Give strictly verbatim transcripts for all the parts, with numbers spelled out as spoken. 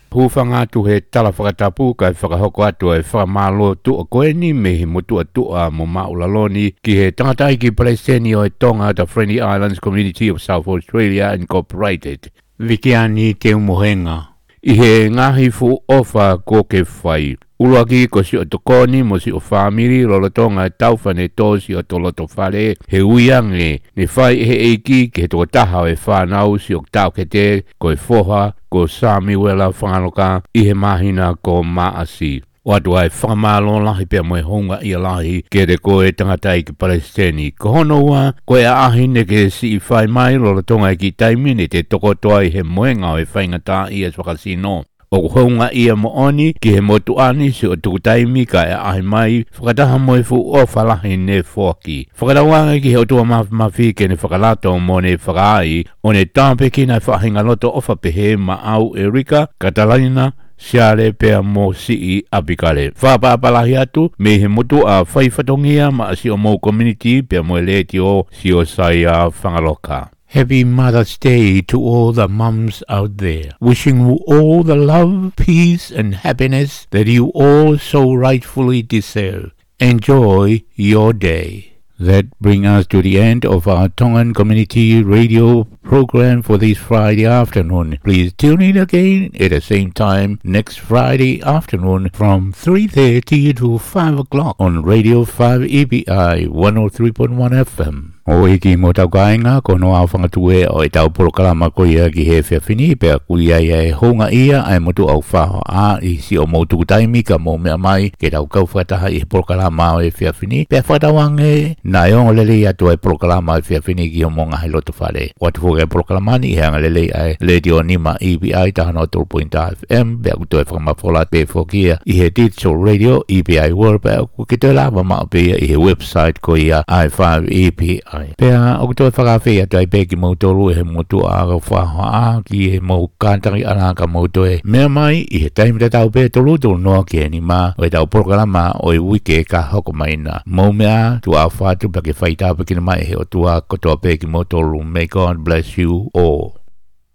Hufanga atu he tala whakatapu kai whakahoko atu e whakamalo tu o koeni me he motu atua mo maulaloni ki he tangatai ki Palestini o e tonga the Friendly Islands Community of South Australia Incorporated. Vikiani te umohenga. I he ngahi fu ofa ko ke whai. Uruaki ko si o tokoni mo si o whamiri lolotonga e tauwhane tō si o toloto whare he uiange ne whai he eiki ke he toko taha e whanau si o tau ke te ko e whoha ko Sami Wela whangaloka i he mahina ko Maasi. O atu ai whakamalo lahi pia moe honga i a lahi ke re ko e tangatai ki Palestini. Ko hono ua ko e ahi ne ke si i whai mai lolotonga e ki taimi ne te toko toa i he moenga o e whaingata i as wakasino. O honga ia mo oni ki he motu ani si o tukutaimi ka e ahi mai whakataha moe fu o whalahi ne whoki. Whakatawanga ki he otua mafi ke ne whakalato mo ne whakai o ne tāpe ki nai whahinga loto o whapehe ma au Erika, Catalina, Siare pea mo si i apikale. Whapapalahi atu me he motu a whaifatongia ma si o mo community pea mo leti o si o saia whangaloka. Happy Mother's Day to all the mums out there. Wishing you all the love, peace and happiness that you all so rightfully deserve. Enjoy your day. That brings us to the end of our Tongan Community Radio program for this Friday afternoon. Please tune in again at the same time next Friday afternoon from three thirty to five o'clock on Radio five E B I one oh three point one F M. O iki mo tau kainga kono au whangatue o e tau polokalama ko ia ki he whiawhini pea kuia ia e honga ia ai motu au whaho a i si o moutu taimi ka mo mea mai ke tau kau whataha i he polokalama o e whiawhini pea whatawange na e ongo lele ia tu e polokalama o e whiawhini ki o monga he loto whare. Watu fuga e polokalamani i hanga lele ai leti o nima E B I tahana o tolu point F M pea kuto e whakamafola pe whokia i he digital radio E B I World pea kukito lava maa pea i he website ko ia I five E B I. Pea o kutoa whakawhia tai peki mautoru e he motu a ka whaha a ki he mau kāntari ana ka mautoe. Mea mai i he taimi te tau pe tolu tolu noa ki he ni ma o e tau porokalama o e wike ka hoko maina. Mau mea tu a whatu pa ke whaita pa kina mai he o tua kotoa peki mautoru. May God bless you all.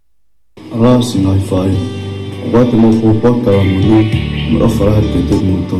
Ara singai whai. O wate mo fōpata munu me awharaha te te mautoru.